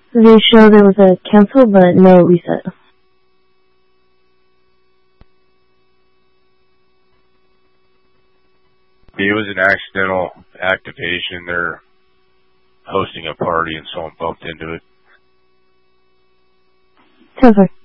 They show there was a cancel but no reset. It was an accidental activation. They're hosting a party and someone bumped into it. 10-4.